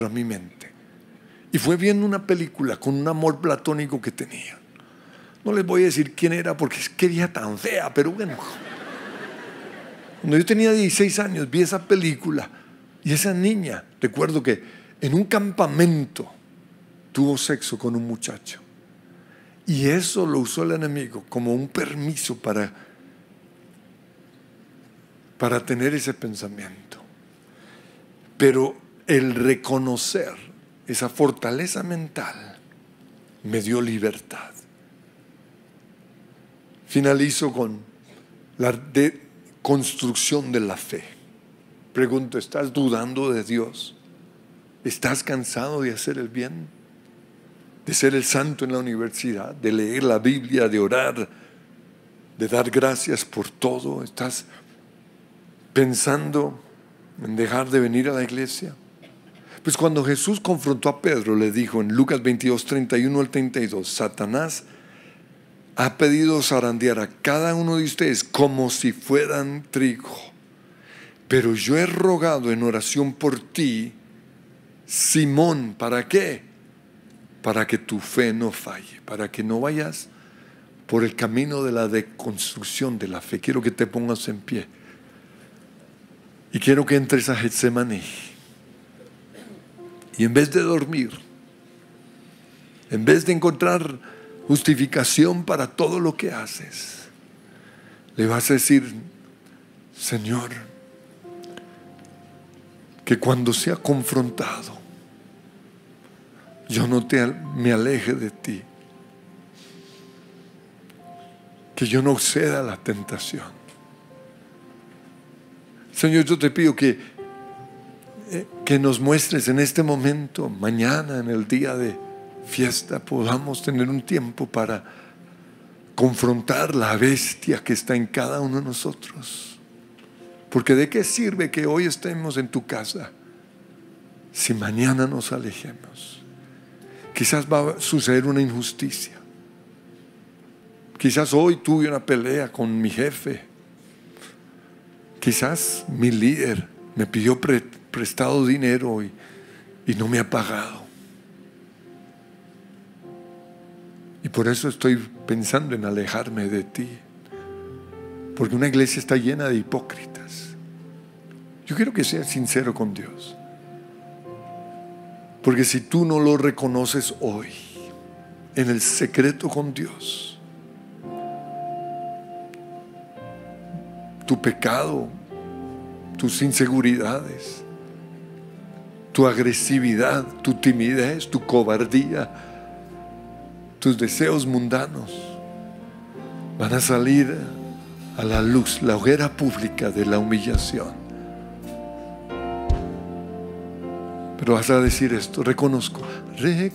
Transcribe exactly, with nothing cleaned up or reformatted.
a mi mente. Y fue viendo una película con un amor platónico que tenía. No les voy a decir quién era porque quería tan fea, pero bueno. Cuando yo tenía dieciséis años vi esa película y esa niña, recuerdo que en un campamento tuvo sexo con un muchacho. Y eso lo usó el enemigo como un permiso para, para tener ese pensamiento. Pero el reconocer esa fortaleza mental me dio libertad. Finalizo con la deconstrucción de la fe. Pregunto, ¿estás dudando de Dios? ¿Estás cansado de hacer el bien? ¿De ser el santo en la universidad? ¿De leer la Biblia? ¿De orar? ¿De dar gracias por todo? ¿Estás pensando en dejar de venir a la iglesia? Pues cuando Jesús confrontó a Pedro, le dijo en Lucas veintidós, treinta y uno al treinta y dos, Satanás ha pedido zarandear a cada uno de ustedes como si fueran trigo. Pero yo he rogado en oración por ti, Simón, ¿para qué? Para que tu fe no falle, para que no vayas por el camino de la deconstrucción de la fe. Quiero que te pongas en pie y quiero que entres a Getsemaní y en vez de dormir, en vez de encontrar justificación para todo lo que haces, le vas a decir, Señor, que cuando sea confrontado yo no te, me aleje de ti, que yo no ceda a la tentación. Señor, yo te pido que, eh, que nos muestres en este momento, mañana, en el día de fiesta, podamos tener un tiempo para confrontar la bestia que está en cada uno de nosotros. Porque ¿de qué sirve que hoy estemos en tu casa si mañana nos alejemos? Quizás va a suceder una injusticia. Quizás hoy tuve una pelea con mi jefe. Quizás mi líder me pidió pre- prestado dinero y, y no me ha pagado. Y por eso estoy pensando en alejarme de ti. Porque una iglesia está llena de hipócritas. Yo quiero que seas sincero con Dios. Porque si tú no lo reconoces hoy, en el secreto con Dios, tu pecado, tus inseguridades, tu agresividad, tu timidez, tu cobardía, tus deseos mundanos van a salir a la luz, la hoguera pública de la humillación. Pero vas a decir esto, reconozco, reconozco